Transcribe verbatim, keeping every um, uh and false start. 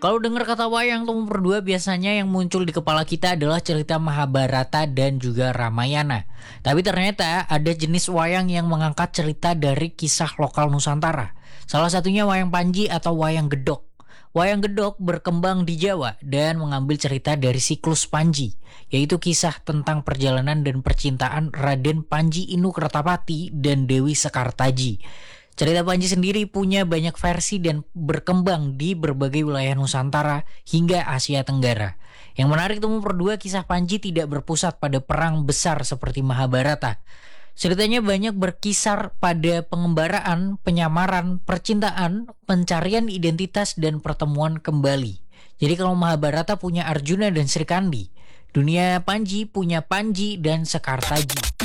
Kalau dengar kata wayang Tumor berdua biasanya yang muncul di kepala kita adalah cerita Mahabharata dan juga Ramayana. Tapi ternyata ada jenis wayang yang mengangkat cerita dari kisah lokal Nusantara. Salah satunya wayang Panji atau wayang Gedok. Wayang Gedok berkembang di Jawa dan mengambil cerita dari siklus Panji, yaitu kisah tentang perjalanan dan percintaan Raden Panji Inu Kertapati dan Dewi Sekartaji. Cerita Panji sendiri punya banyak versi dan berkembang di berbagai wilayah Nusantara hingga Asia Tenggara. Yang menarik temu berdua kisah Panji tidak berpusat pada perang besar seperti Mahabharata. Ceritanya banyak berkisar pada pengembaraan, penyamaran, percintaan, pencarian identitas, dan pertemuan kembali. Jadi kalau Mahabharata punya Arjuna dan Srikandi, dunia Panji punya Panji dan Sekartaji.